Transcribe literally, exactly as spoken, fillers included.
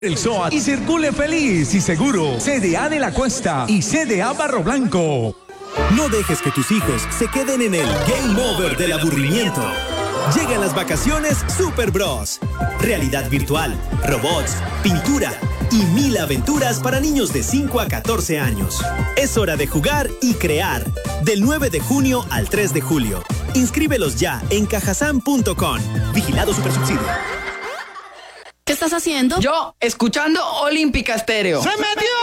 El S O A y circule feliz y seguro. C D A de la Cuesta y C D A Barro Blanco. No dejes que tus hijos se queden en el Game Over del aburrimiento. Llegan las vacaciones Super Bros. Realidad virtual, robots, pintura y mil aventuras para niños de cinco a catorce años. Es hora de jugar y crear. Del nueve de junio al tres de julio. Inscríbelos ya en cajazán punto com. Vigilado Supersubsidio. ¿Qué estás haciendo? Yo, escuchando Olímpica Estéreo. ¡Se metió!